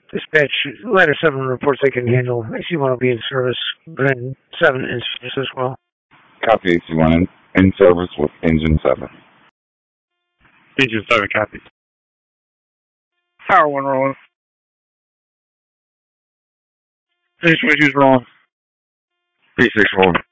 Dispatch, Ladder 7 reports they can handle AC-1 will be in service, but then 7 in service as well. Copy AC-1 in service with Engine 7. Engine 7, copy. Tower 1 rolling. Finish issues rolling. P6 rolling.